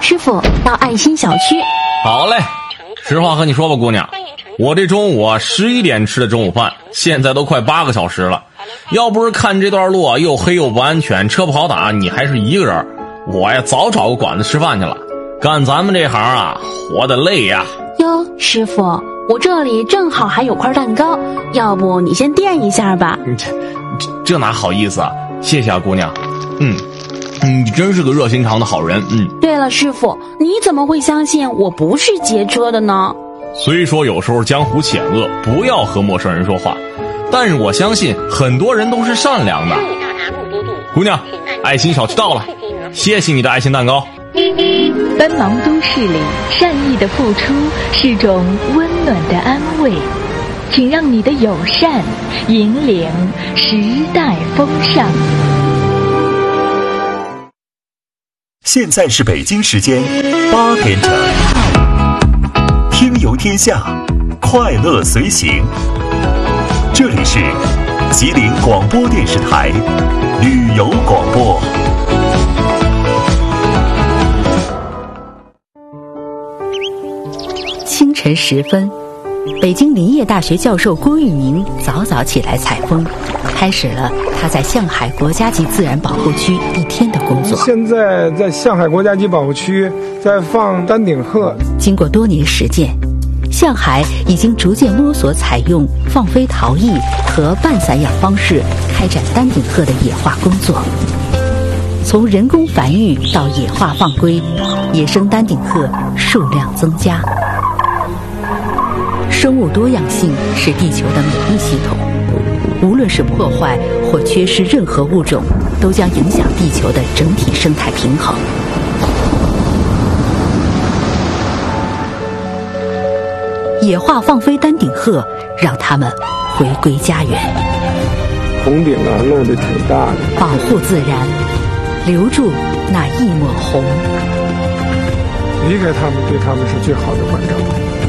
师傅到爱心小区。 好嘞，实话和你说吧，姑娘，我这中午11点吃的中午饭，现在都快8个小时了。要不是看这段路又黑又不安全，车不好打，你还是一个人，我呀早找个馆子吃饭去了。干咱们这行活得累呀。 哟，师傅，我这里正好还有块蛋糕，要不你先垫一下吧。 这哪好意思啊，谢谢啊，姑娘。你真是个热心肠的好人。 对了，师傅，你怎么会相信我不是劫车的呢？ 虽说有时候江湖险恶，不要和陌生人说话，但是我相信很多人都是善良的。姑娘，爱心小区到了，谢谢你的爱心蛋糕。 奔忙都市里，善意的付出是种温暖的安慰，请让你的友善引领时代风尚。 现在是北京时间8点整，听游天下，快乐随行。这里是吉林广播电视台旅游广播。 清晨时分，北京林业大学教授郭玉明早早起来采风，开始了他在象海国家级自然保护区一天的工作。 现在在象海国家级保护区在放丹顶鹤。 经过多年实践，象海已经逐渐摸索采用放飞逃逸和半散养方式开展丹顶鹤的野化工作。从人工繁育到野化放归，野生丹顶鹤数量增加。生物多样性是地球的免疫系统，无论是破坏或缺失任何物种，都将影响地球的整体生态平衡。野化放飞丹顶鹤，让它们回归家园。 红顶露得挺大的。 保护自然，留住那一抹红。 离开它们，对它们是最好的关照。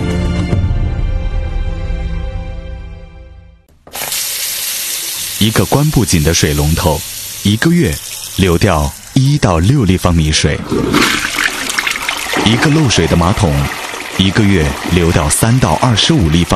一个关不紧的水龙头，1个月流掉1到6立方米水；一个漏水的马桶，1个月流掉3到25立方米。